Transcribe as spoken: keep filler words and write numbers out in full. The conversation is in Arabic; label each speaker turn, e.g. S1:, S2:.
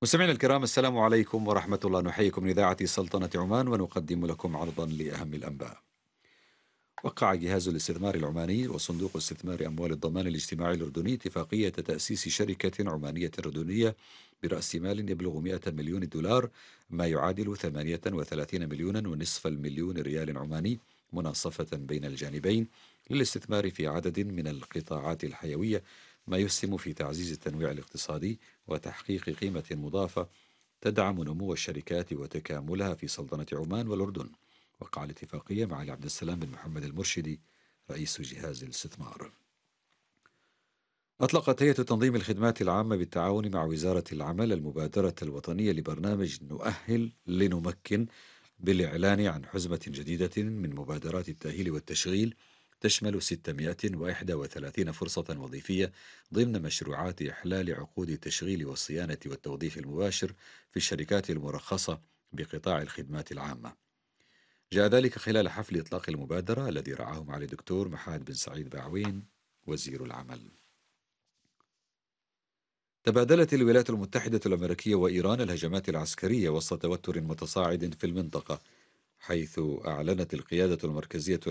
S1: مستمعينا الكرام، السلام عليكم ورحمة الله. نحييكم من إذاعة سلطنة عمان ونقدم لكم عرضا لأهم الأنباء. وقع جهاز الاستثمار العماني وصندوق استثمار أموال الضمان الاجتماعي الأردني اتفاقية تأسيس شركة عمانية أردنية برأس مال يبلغ مئة مليون دولار، ما يعادل ثمانية وثلاثين مليونا ونصف المليون ريال عماني، مناصفة بين الجانبين للاستثمار في عدد من القطاعات الحيوية، ما يسهم في تعزيز التنويع الاقتصادي وتحقيق قيمة مضافة تدعم نمو الشركات وتكاملها في سلطنة عمان والأردن. وقع الاتفاقية مع عبد السلام بن محمد المرشدي رئيس جهاز الاستثمار. أطلقت هيئة تنظيم الخدمات العامة بالتعاون مع وزارة العمل المبادرة الوطنية لبرنامج نؤهل لنمكن، بالإعلان عن حزمة جديدة من مبادرات التأهيل والتشغيل تشمل ستمائة وواحد وثلاثين فرصة وظيفية ضمن مشروعات إحلال عقود التشغيل والصيانة والتوظيف المباشر في الشركات المرخصة بقطاع الخدمات العامة. جاء ذلك خلال حفل إطلاق المبادرة الذي رعاه معالي الدكتور محمد بن سعيد باعوين وزير العمل. تبادلت الولايات المتحدة الأمريكية وإيران الهجمات العسكرية وسط توتر متصاعد في المنطقة، حيث أعلنت القيادة المركزية